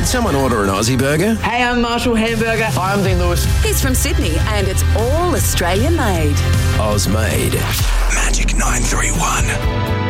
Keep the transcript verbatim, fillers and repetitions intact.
someone order an Aussie burger? Hey, I'm Marshall Hamburger. Hi, I'm Dean Lewis. He's from Sydney and it's all Australian made. Oz made. Magic nine three one.